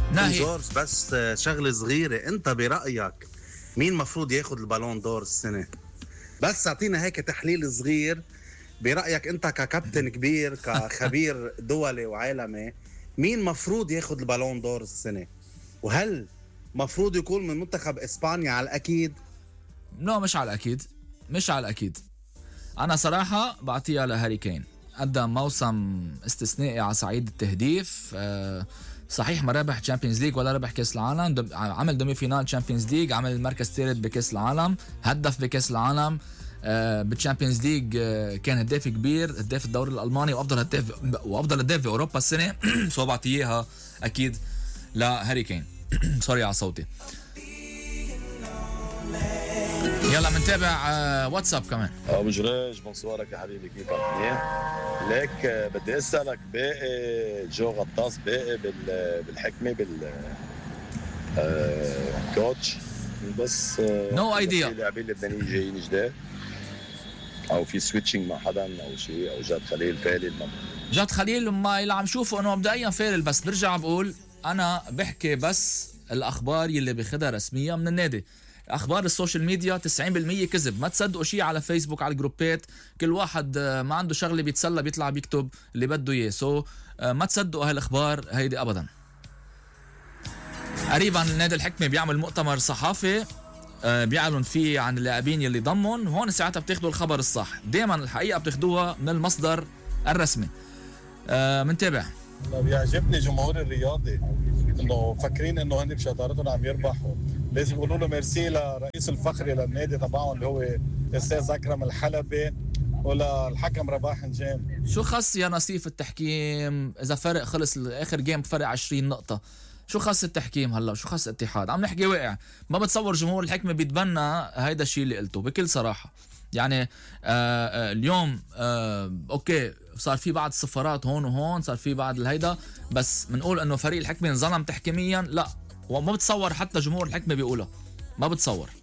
ناهي دورز بس شغله صغيره، انت برايك مين مفروض ياخذ البالون دور السنه؟ بس اعطينا هيك تحليل صغير برايك انت ككابتن كبير كخبير دولي وعالمي، مين مفروض ياخذ البالون دور السنه؟ وهل مفروض يكون من منتخب اسبانيا على الاكيد؟ مش على الأكيد، مش على الأكيد. أنا صراحة بعطيها لهاري كين، قدم موسم استثنائي على صعيد التهديف. صحيح ما ربح تشامبيونز ليج ولا ربح كاس العالم، عمل دومي فينال تشامبيونز ليج، عمل المركز الثالث بكاس العالم، هدف بكاس العالم. بالتشامبيونز ليج كان هداف كبير، هداف الدوري الألماني، وأفضل هداف في أوروبا السنة. سو بعطيها أكيد لهاري كين. سوري على صوتي. يلا منتابع واتساب كمان. ابو جريج بونسوارك يا حبيبي، كيفك؟ منيح. ليك بدي اسالك، باقي جو غطاس باقي بالحكمه كوتش بس؟ نو ايديا. في لاعبين لبنانيين جايين جداد، او في سويتشنج مع حدا او شيء، او جاد خليل فالل؟ جاد خليل ما اللي عم شوفه انه مبدئيا فالل، بس برجع بقول انا بحكي بس الاخبار يلي باخدها رسميه من النادي. اخبار السوشيال ميديا 90% كذب، ما تصدقوا شيء على فيسبوك على الجروبات، كل واحد ما عنده شغله بيتسلى بيطلع بيكتب اللي بده اياه. ما تصدقوا هالاخبار هيدي ابدا. قريبا النادي الحكمه بيعمل مؤتمر صحافي بيعلن فيه عن اللاعبين يلي ضمن، وهون ساعتها بتاخدوا الخبر الصح. دائما الحقيقه بتاخدوها من المصدر الرسمي. منتابع. بيعجبني جمهور الرياضي انه فاكرين انه هن بشطارتهم عم يربحوا، لازم يقولوا له ميرسي لرئيس الفخري للنادي تبعهم اللي هو الاستاذ اكرم الحلبي، ولا الحكم رباح نجام. شو خص يا نصيف التحكيم اذا فرق خلص اخر جيم فرق 20 نقطه؟ شو خص التحكيم هلا؟ شو خص الاتحاد؟ عم نحكي واقع. ما بتصور جمهور الحكمه بيتبنى هيدا الشيء اللي قلته بكل صراحه. يعني اليوم اوكي صار في بعض الصفارات هون وهون، صار في بعض الهيدا، بس بنقول انه فريق الحكمه انظلم تحكيميا؟ لا، وما بتصور حتى جمهور الحكمه بيقولها، ما بتصور.